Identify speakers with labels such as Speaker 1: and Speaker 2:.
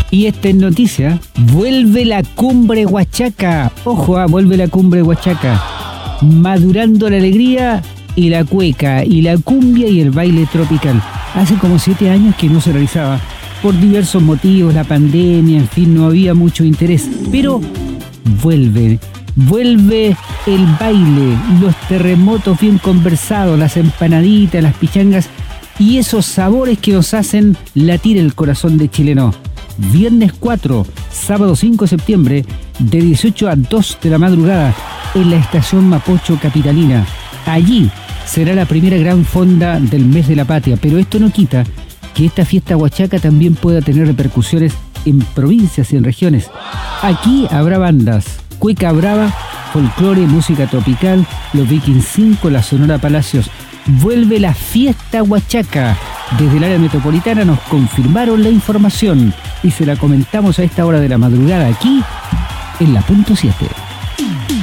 Speaker 1: Y esta es noticia, vuelve la cumbre huachaca. Ojo, vuelve la cumbre huachaca. Madurando la alegría y la cueca y la cumbia y el baile tropical. Hace como 7 años que no se realizaba. Por diversos motivos, la pandemia, en fin, no había mucho interés. Pero vuelve el baile, los terremotos bien conversados, las empanaditas, las pichangas y esos sabores que nos hacen latir el corazón de chileno. Viernes 4, sábado 5 de septiembre, de 18 a 2 de la madrugada, en la estación Mapocho Capitalina. Allí será la primera gran fonda del mes de la patria, pero esto no quita que esta fiesta huachaca también pueda tener repercusiones en provincias y en regiones. Aquí habrá bandas, cueca brava, folclore, música tropical, los Vikings 5, la Sonora Palacios. Vuelve la fiesta huachaca. Desde el área metropolitana nos confirmaron la información y se la comentamos a esta hora de la madrugada aquí en la punto 7.